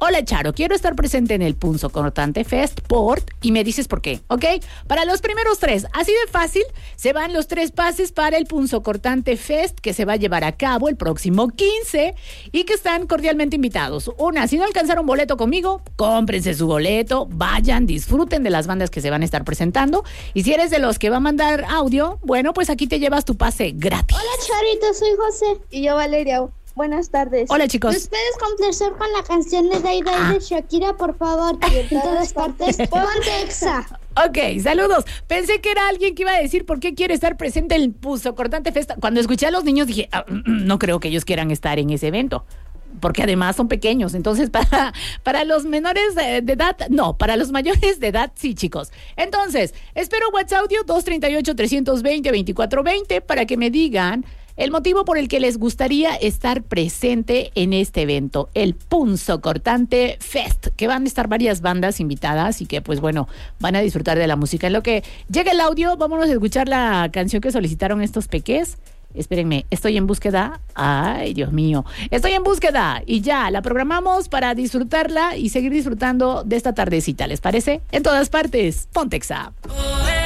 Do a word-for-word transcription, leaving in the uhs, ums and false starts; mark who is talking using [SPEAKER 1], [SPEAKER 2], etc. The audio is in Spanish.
[SPEAKER 1] hola Charo, quiero estar presente en el Punzocortante Fest por... Y me dices por qué, ¿ok? Para los primeros tres, así de fácil, se van los tres pases para el Punzocortante Fest que se va a llevar a cabo el próximo quince y que están cordialmente invitados. Una, si no alcanzaron boleto conmigo, cómprense su boleto, vayan, disfruten de las bandas que se van a estar presentando. Y si eres de los que va a mandar audio, bueno, pues aquí te llevas tu pase gratis.
[SPEAKER 2] Hola Charito, soy José.
[SPEAKER 3] Y yo Valeria. Buenas tardes.
[SPEAKER 1] Hola chicos.
[SPEAKER 2] ¿Nos puedes complacer con la canción de Day Day
[SPEAKER 1] Ah.
[SPEAKER 2] de Shakira, por favor? Y en todas partes, ponte Exa.
[SPEAKER 1] Ok, saludos. Pensé que era alguien que iba a decir por qué quiere estar presente en el Punzocortante Fest. Cuando escuché a los niños dije, ah, no creo que ellos quieran estar en ese evento, porque además son pequeños. Entonces, para, para los menores de, de edad, no, para los mayores de edad, sí, chicos. Entonces, espero WhatsApp audio dos tres ocho, tres dos cero, dos cuatro dos cero para que me digan el motivo por el que les gustaría estar presente en este evento, el Punzocortante Fest, que van a estar varias bandas invitadas y que, pues bueno, van a disfrutar de la música. En lo que llega el audio, vámonos a escuchar la canción que solicitaron estos peques. Espérenme, estoy en búsqueda. Ay, Dios mío. Estoy en búsqueda y ya, la programamos para disfrutarla y seguir disfrutando de esta tardecita, ¿les parece? En todas partes, ponte Exa.